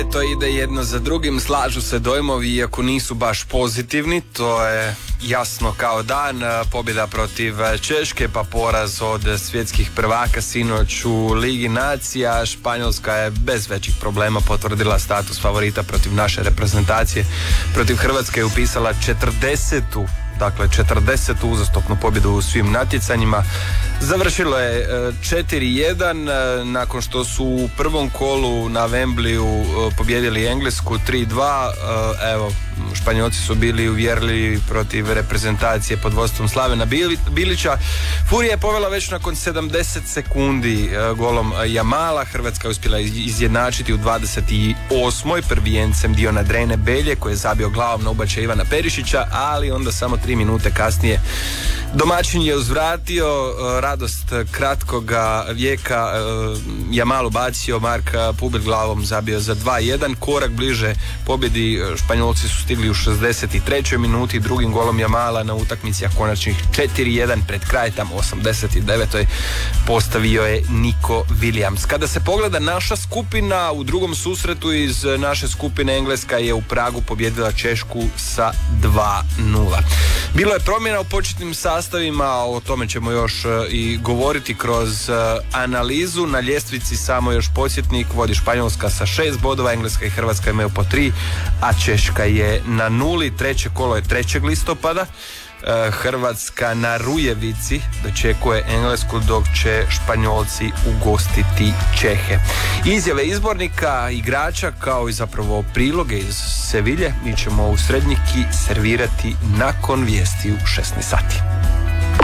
To ide jedno za drugim, slažu se dojmovi iako nisu baš pozitivni, to je jasno kao dan. Pobjeda protiv Češke pa poraz od svjetskih prvaka sinoć u Ligi nacija. Španjolska je bez većih problema potvrdila status favorita protiv naše reprezentacije. Protiv Hrvatske je upisala 40. uzastopnu pobjedu u svim natjecanjima. Završilo je 4-1 nakon što su u prvom kolu na Wembleyu pobjedili Englesku 3-2. Evo, Španjolci su bili uvjerljivi protiv reprezentacije pod vodstvom Slavena Bilića. Furija je povela već nakon 70 sekundi golom Jamala. Hrvatska je uspjela izjednačiti u 28. prvijencem Diona Drene Belje koji je zabio glavom na ubačaj Ivana Perišića, ali onda samo 3 minute kasnije domaćin je uzvratio. Radost kratkoga vijeka Jamal ubacio, Mark Pubel glavom zabio za 2-1. Korak bliže pobjedi Španjolci su stigli u 63. minuti drugim golom Jamala na utakmici, a konačnih 4-1 pred kraj tam 89. postavio je Nico Williams. Kada se pogleda naša skupina, u drugom susretu iz naše skupine Engleska je u Pragu pobjedila Češku sa 2-0. Bilo je promjena u početnim sastavima, o tome ćemo još i govoriti kroz analizu. Na ljestvici samo još podsjetnik, vodi Španjolska sa 6 bodova, Engleska i Hrvatska imaju po 3, a Češka je na 0. Treće kolo je 3. listopada. Hrvatska na Rujevici dočekuje Englesku, dok će Španjolci ugostiti Čehe. Izjave izbornika, igrača, kao i zapravo priloge iz Sevilje mi ćemo u Srednjiki servirati nakon vijesti u 16 sati.